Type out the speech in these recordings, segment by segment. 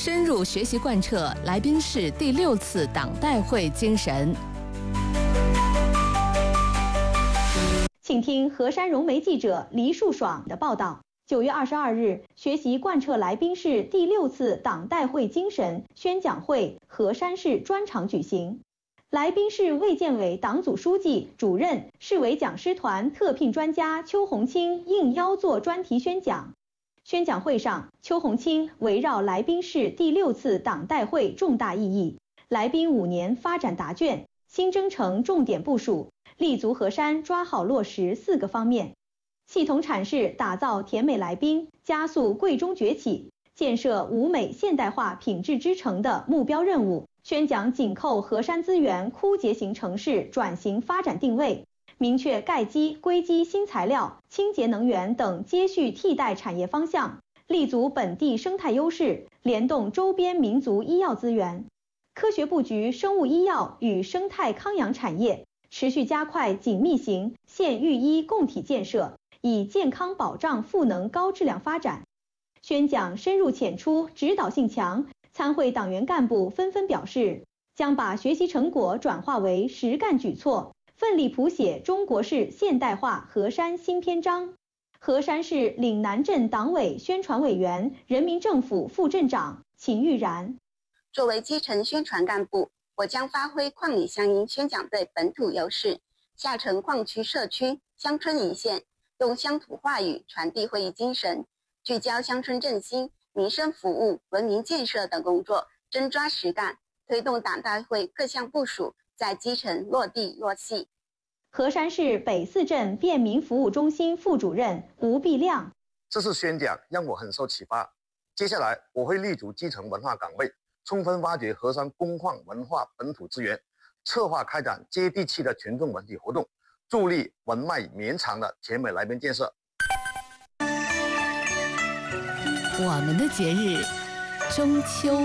深入学习贯彻来宾市第6次党代会精神。 请听河山融媒记者黎树爽的报道。9月22日，学习贯彻来宾市第6次党代会精神宣讲会河山市专场举行。来宾市卫健委党组书记、主任、市委讲师团特聘专家邱红青应邀做专题宣讲。宣讲会上，邱红青围绕来宾市第6次党代会重大意义、来宾5年发展答卷、新征程重点部署，立足河山抓好落实4个方面，系统阐释打造甜美来宾、加速贵中崛起、建设吴美现代化品质之城的目标任务。宣讲紧扣河山资源枯竭型城市转型发展定位，明确钙基、硅基新材料、清洁能源等接续替代产业方向，立足本地生态优势，联动周边民族医药资源，科学布局生物医药与生态康养产业，持续加快紧密型县域医共体建设，以健康保障赋能高质量发展。宣讲深入浅出，指导性强，参会党员干部纷纷表示，将把学习成果转化为实干举措，奋力谱写中国式现代化河山新篇章。河山市岭南镇党委宣传委员、人民政府副镇长秦玉然， 作为基层宣传干部，我将发挥矿里乡音宣讲队本土优势，下沉矿区社区、乡村一线，用乡土话语传递会议精神，聚焦乡村振兴、民生服务、文明建设等工作，真抓实干，推动党代会各项部署在基层落地落细。 河山市北四镇便民服务中心副主任吴必亮， 这次宣讲让我很受启发，接下来我会立足基层文化岗位，充分挖掘河山工矿文化本土资源，策划开展接地气的群众文体活动，助力文脉绵长的甜美来宾建设。 我们的节日，中秋。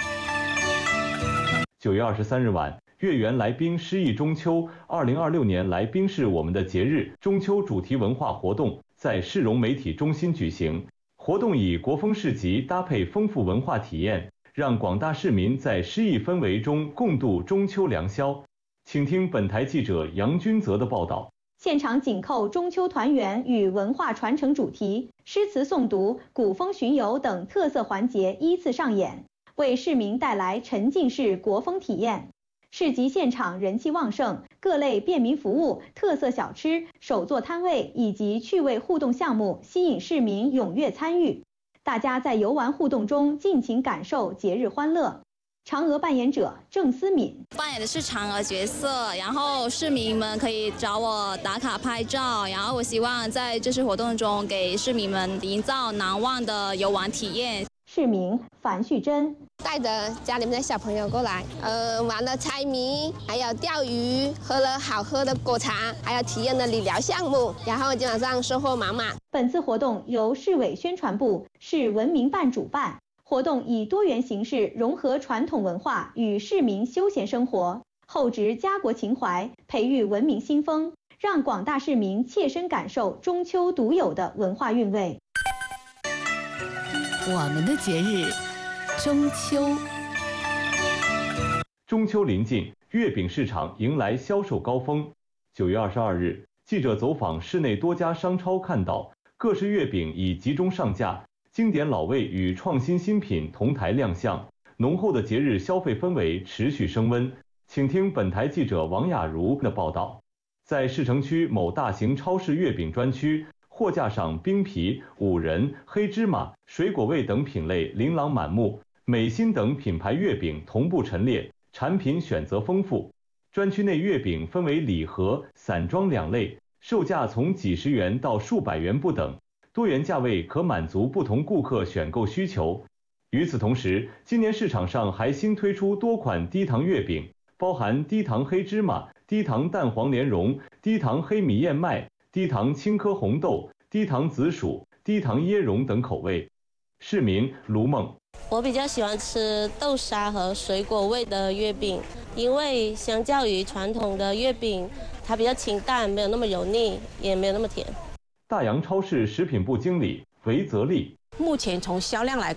9月23日晚，月圆来宾诗意中秋2026年来宾是我们的节日中秋主题文化活动在市容媒体中心举行。活动以国风市集搭配丰富文化体验，让广大市民在诗意氛围中共度中秋良宵。请听本台记者杨君泽的报道。 现场紧扣中秋团圆与文化传承主题，诗词诵读、古风巡游等特色环节依次上演，为市民带来沉浸式国风体验。市集现场人气旺盛，各类便民服务、特色小吃、手作摊位以及趣味互动项目吸引市民踊跃参与，大家在游玩互动中尽情感受节日欢乐。嫦娥扮演者郑思敏扮演的是嫦娥角色，然后市民们可以找我打卡拍照，然后我希望在这次活动中给市民们营造难忘的游玩体验。 市民樊旭珍带着家里面的小朋友过来，玩了猜谜，还有钓鱼，喝了好喝的果茶，还有体验了理疗项目，然后基本上收获满满。 本次活动由市委宣传部、市文明办主办。活动以多元形式融合传统文化与市民休闲生活，厚植家国情怀，培育文明新风，让广大市民切身感受中秋独有的文化韵味。 我们的节日，中秋。 中秋临近，月饼市场迎来销售高峰。9月22日，记者走访市内多家商超，看到各式月饼已集中上架。经典老味与创新新品同台亮相，浓厚的节日消费氛围持续升温。请听本台记者王雅茹的报道。在市城区某大型超市月饼专区，货架上冰皮、五仁、黑芝麻、水果味等品类琳琅满目，美心等品牌月饼同步陈列，产品选择丰富。专区内月饼分为礼盒、散装2类，售价从几十元到数百元不等。多元价位可满足不同顾客选购需求。与此同时，今年市场上还新推出多款低糖月饼，包含低糖黑芝麻、低糖蛋黄莲蓉、低糖黑米燕麦、低糖青稞红豆、低糖紫薯、低糖椰蓉等口味。市民卢梦， 我比较喜欢吃豆沙和水果味的月饼，因为相较于传统的月饼，它比较清淡，没有那么油腻，也没有那么甜。 大洋超市食品部经理韦泽利， 目前从销量来